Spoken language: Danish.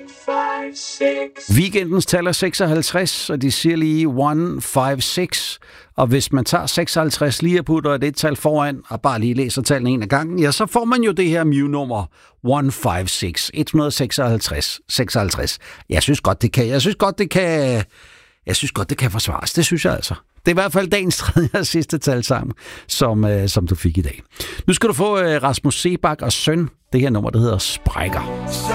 156. Weekendens tal er 56, og de siger lige 156. Og hvis man tager 56 lige og putter et tal foran, og bare lige læser tallene en af gangen, ja, så får man jo det her Mew-nummer 156, 156, 56. Jeg synes godt, det kan forsvares. Det synes jeg altså. Det er i hvert fald dagens tredje og sidste tal sammen, som du fik i dag. Nu skal du få Rasmus Seebach og Søn. Det her nummer, der hedder Sprækker.